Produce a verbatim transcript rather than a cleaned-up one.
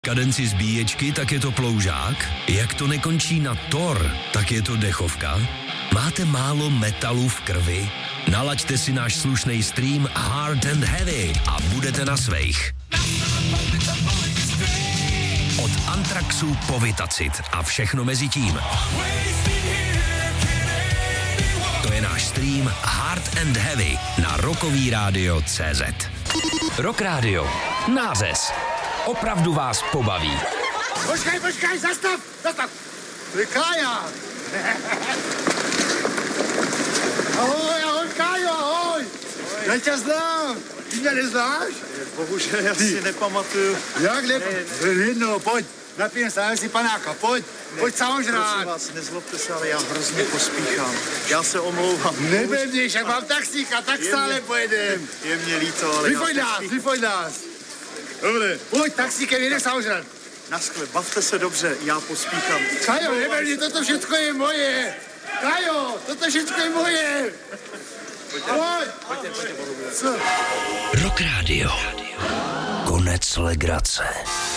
Kadenci zbíječky, tak je to ploužák? Jak to nekončí na tor, tak je to dechovka? Máte málo metalu v krvi? Nalaďte si náš slušný stream Hard and Heavy a budete na svejch. Od Antraxu po Vitacit a všechno mezi tím. To je náš stream Hard and Heavy na Rockový rádio tečka cé zet. Rock Radio. Nářez. Opravdu vás pobaví. Počkej, počkej, zastav, zastav. To je Kája. Ahoj, ahoj, Kájo, ahoj. Já tě znám. Ty mě neznáš? Bohužel, já si nepamatuju. Jak ne? Jedno, pojď. Napijem se, si panáka, pojď. Pojď samozřejmě. Prosím vás, nezlobte se, ale já hrozně pospíchám. Já se omlouvám. Nebevníš, jak mám taxíka, tak stále pojedem. Je mě líto, ale vyfoď já nás, pospíchám. vyfoď nás. Dobré. Pojď, taxíkem, jde samozřejmě. Naschle, bavte se dobře, já pospíchám. Kajo, nebevní, toto všechno je moje. Kajo, toto všechno je moje. Pojďte, pojďte, pojďte. Co? Rock Radio. Konec legrace.